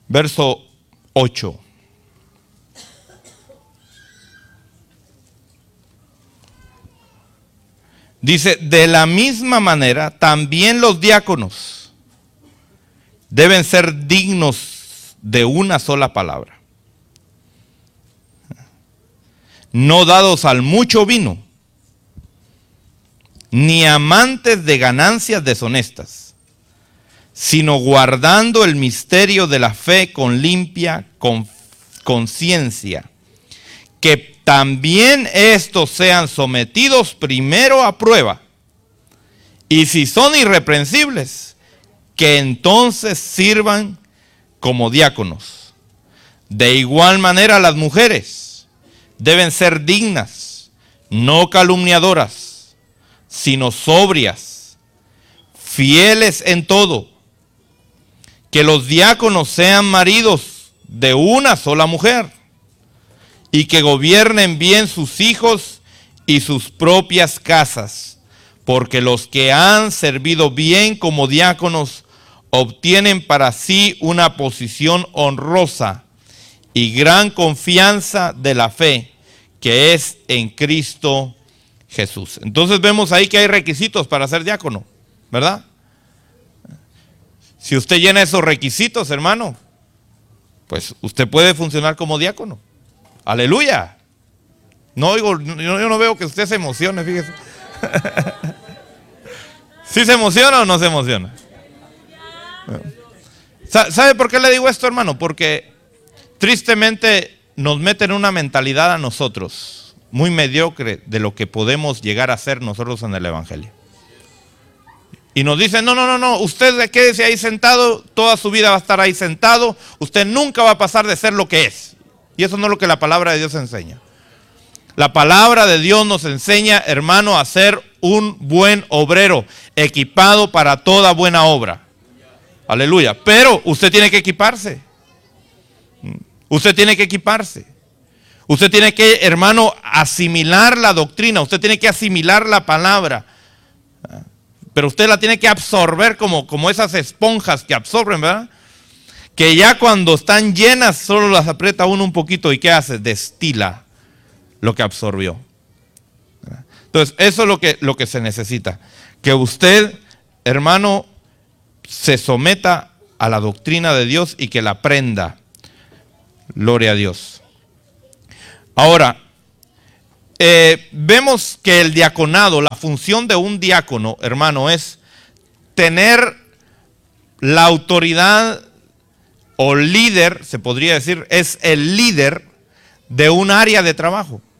Verso 8. Dice, de la misma manera, también los diáconos deben ser dignos de una sola palabra, no dados al mucho vino, ni amantes de ganancias deshonestas, sino guardando el misterio de la fe con limpia conciencia, que también estos sean sometidos primero a prueba, y si son irreprensibles, que entonces sirvan como diáconos. De igual manera las mujeres deben ser dignas, no calumniadoras, sino sobrias, fieles en todo. Que los diáconos sean maridos de una sola mujer, y que gobiernen bien sus hijos y sus propias casas, porque los que han servido bien como diáconos obtienen para sí una posición honrosa y gran confianza de la fe que es en Cristo Jesús. Entonces vemos ahí que hay requisitos para ser diácono, ¿verdad? Si usted llena esos requisitos, hermano, pues usted puede funcionar como diácono. Aleluya. No oigo, yo no veo que usted se emocione, fíjese. ¿Sí se emociona o no se emociona? ¿Sabe por qué le digo esto, hermano? Porque tristemente nos meten una mentalidad a nosotros muy mediocre de lo que podemos llegar a ser nosotros en el evangelio. Y nos dicen, no, usted quédese ahí sentado, toda su vida va a estar ahí sentado, usted nunca va a pasar de ser lo que es. Y eso no es lo que la palabra de Dios enseña. La palabra de Dios nos enseña, hermano, a ser un buen obrero, equipado para toda buena obra. Aleluya. Pero usted tiene que equiparse. Usted tiene que equiparse. Usted tiene que, hermano, asimilar la doctrina. Usted tiene que asimilar la palabra. Pero usted la tiene que absorber como esas esponjas que absorben, ¿verdad? Que ya cuando están llenas solo las aprieta uno un poquito y ¿qué hace? Destila lo que absorbió. Entonces eso es lo que se necesita. Que usted, hermano, se someta a la doctrina de Dios y que la aprenda. Gloria a Dios. Ahora, vemos que el diaconado, la función de un diácono, hermano, es tener la autoridad o líder, se podría decir, es el líder de un área de trabajo.